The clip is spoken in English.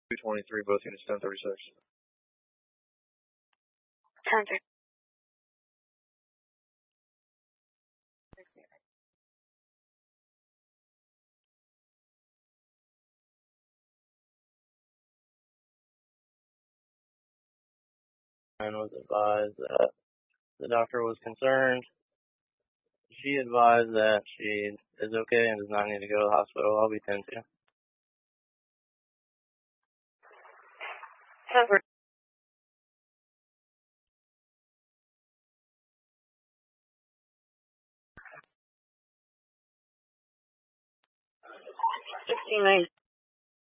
223, both units 1036. 10-3. And was advised that the doctor was concerned. She advised that she is okay and does not need to go to the hospital. I'll be 10-2. 10-3. 16-9.